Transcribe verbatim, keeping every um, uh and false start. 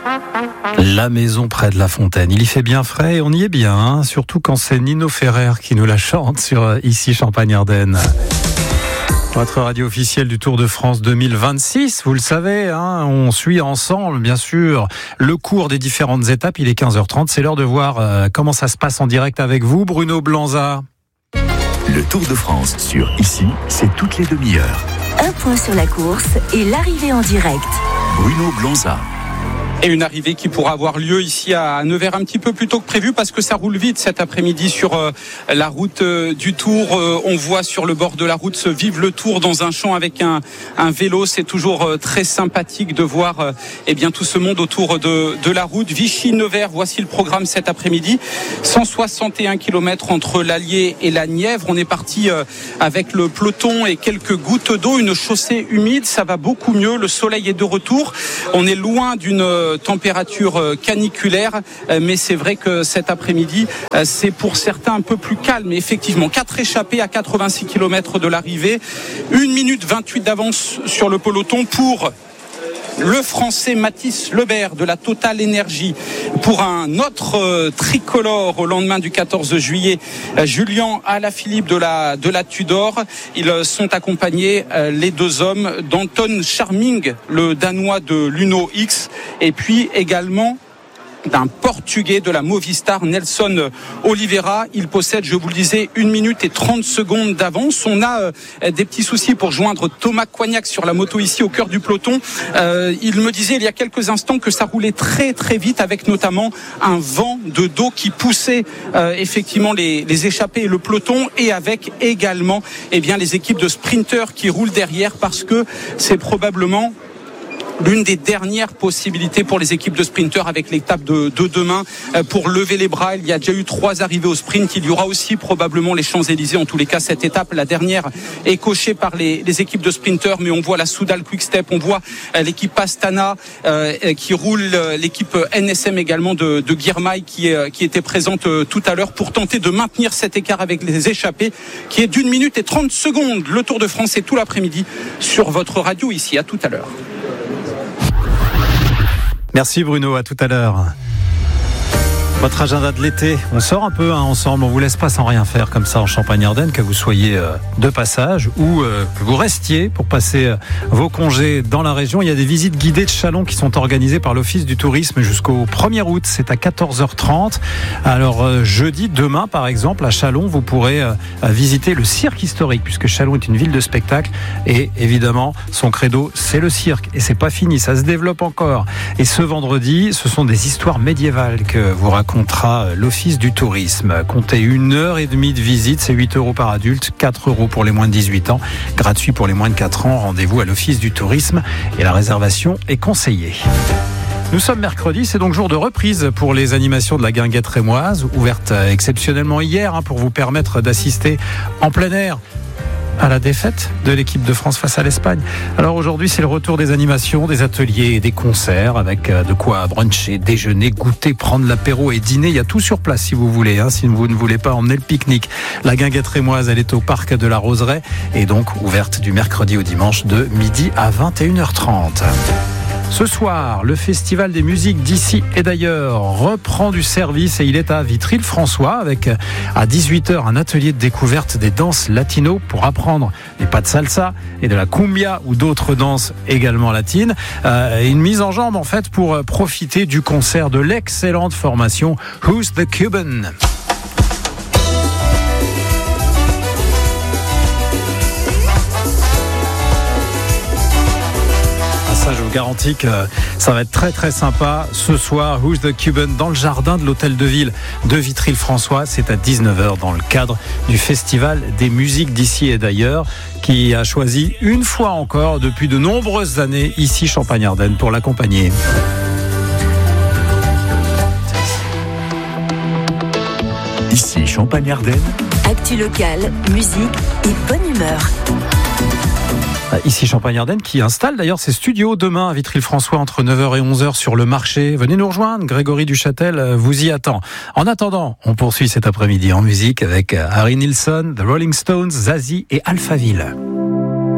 La maison près de la fontaine. Il y fait bien frais et on y est bien, hein, surtout quand c'est Nino Ferrer qui nous la chante sur Ici Champagne-Ardenne. Votre radio officielle du Tour de France deux mille vingt-six, vous le savez, hein, on suit ensemble, bien sûr, le cours des différentes étapes. Il est quinze heures trente, c'est l'heure de voir euh, comment ça se passe en direct avec vous, Bruno Blanza. Le Tour de France sur Ici, c'est toutes les demi-heures. Un point sur la course et l'arrivée en direct. Bruno Blanza. Et une arrivée qui pourra avoir lieu ici à Nevers un petit peu plus tôt que prévu parce que ça roule vite cet après-midi sur euh, la route euh, du Tour. Euh, on voit sur le bord de la route se vivre le Tour dans un champ avec un, un vélo. C'est toujours euh, très sympathique de voir euh, eh bien, tout ce monde autour de, de la route. Vichy-Nevers, voici le programme cet après-midi. cent soixante et un kilomètres entre l'Allier et la Nièvre. On est parti euh, avec le peloton et quelques gouttes d'eau. Une chaussée humide, ça va beaucoup mieux. Le soleil est de retour. On est loin d'une température caniculaire, mais c'est vrai que cet après-midi, c'est pour certains un peu plus calme. Effectivement, quatre échappés à quatre-vingt-six kilomètres de l'arrivée, une minute vingt-huit d'avance sur le peloton pour le Français Mathis Lebert de la Total Énergie. Pour un autre euh, tricolore au lendemain du quatorze juillet, euh, Julien Alaphilippe de la, de la Tudor. Ils euh, sont accompagnés, euh, les deux hommes, d'Anton Charming, le Danois de l'Uno X, et puis également d'un Portugais de la Movistar, Nelson Oliveira. Il possède, je vous le disais, une minute et trente secondes d'avance. On a euh, des petits soucis pour joindre Thomas Coignac sur la moto ici au cœur du peloton. Euh, il me disait il y a quelques instants que ça roulait très très vite avec notamment un vent de dos qui poussait euh, effectivement les, les échappés et le peloton, et avec également eh bien, les équipes de sprinteurs qui roulent derrière parce que c'est probablement l'une des dernières possibilités pour les équipes de sprinteurs avec l'étape de, de demain pour lever les bras. Il y a déjà eu trois arrivées au sprint. Il y aura aussi probablement les Champs-Élysées. En tous les cas, cette étape, la dernière, est cochée par les, les équipes de sprinteurs. Mais on voit la Soudal Quick Step, on voit l'équipe Astana euh, qui roule, l'équipe N S M également de, de Girmay qui, est, qui était présente tout à l'heure pour tenter de maintenir cet écart avec les échappés qui est d'une minute et trente secondes. Le Tour de France est tout l'après-midi sur votre radio ici. À tout à l'heure. Merci Bruno, à tout à l'heure. Votre agenda de l'été, on sort un peu hein, ensemble, on vous laisse pas sans rien faire comme ça en Champagne-Ardenne, que vous soyez euh, de passage ou euh, que vous restiez pour passer euh, vos congés dans la région. Il y a des visites guidées de Châlons qui sont organisées par l'Office du tourisme jusqu'au premier août, c'est à quatorze heures trente. Alors euh, jeudi, demain par exemple, à Châlons, vous pourrez euh, visiter le cirque historique, puisque Châlons est une ville de spectacle et évidemment son credo c'est le cirque, et c'est pas fini, ça se développe encore. Et ce vendredi, ce sont des histoires médiévales que vous racontera l'Office du tourisme. Comptez une heure et demie de visite, c'est huit euros par adulte, quatre euros pour les moins de dix-huit ans, gratuit pour les moins de quatre ans. Rendez-vous à l'Office du tourisme et la réservation est conseillée. Nous sommes mercredi, c'est donc jour de reprise pour les animations de la Guinguette rémoise, ouverte exceptionnellement hier hein, pour vous permettre d'assister en plein air à la défaite de l'équipe de France face à l'Espagne. Alors aujourd'hui, c'est le retour des animations, des ateliers et des concerts avec de quoi bruncher, déjeuner, goûter, prendre l'apéro et dîner. Il y a tout sur place si vous voulez, hein, si vous ne voulez pas emmener le pique-nique. La Guinguette rémoise, elle est au parc de la Roseraie et donc ouverte du mercredi au dimanche de midi à vingt et une heures trente. Ce soir, le Festival des musiques d'ici et d'ailleurs reprend du service et il est à Vitry-le-François avec à dix-huit heures un atelier de découverte des danses latino pour apprendre les pas de salsa et de la cumbia ou d'autres danses également latines. Euh, une mise en jambe en fait pour profiter du concert de l'excellente formation Who's the Cuban? Je vous garantis que ça va être très très sympa ce soir. Who's the Cuban dans le jardin de l'hôtel de ville de Vitry-le-François. C'est à dix-neuf heures dans le cadre du Festival des musiques d'ici et d'ailleurs qui a choisi une fois encore depuis de nombreuses années ici Champagne-Ardenne pour l'accompagner. Ici Champagne-Ardenne. Actu locale, musique et bonne humeur. Ici Champagne-Ardenne qui installe d'ailleurs ses studios demain à Vitry-le-François entre neuf heures et onze heures sur le marché. Venez nous rejoindre, Grégory Duchâtel vous y attend. En attendant, on poursuit cet après-midi en musique avec Harry Nilsson, The Rolling Stones, Zazie et Alphaville.